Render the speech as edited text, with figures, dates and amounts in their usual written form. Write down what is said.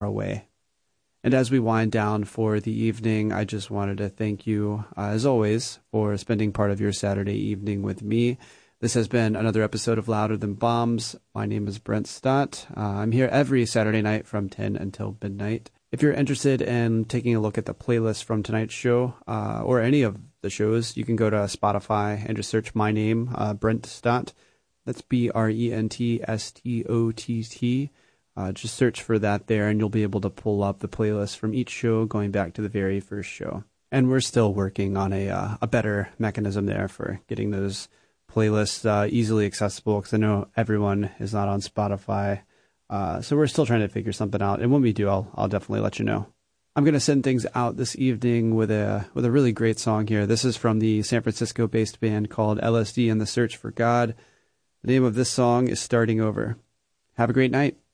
away. And as we wind down for the evening, I just wanted to thank you, as always, for spending part of your Saturday evening with me. This has been another episode of Louder Than Bombs. My name is Brent Stott. I'm here every Saturday night from 10 until midnight. If you're interested in taking a look at the playlist from tonight's show, or any of the shows, you can go to Spotify and just search my name, Brent Stott. That's BRENTSTOTT. Just search for that there, and you'll be able to pull up the playlist from each show going back to the very first show. And we're still working on a better mechanism there for getting those playlists easily accessible, because I know everyone is not on Spotify. So we're still trying to figure something out. And when we do, I'll definitely let you know. I'm going to send things out this evening with a really great song here. This is from the San Francisco-based band called LSD and the Search for God. The name of this song is Starting Over. Have a great night.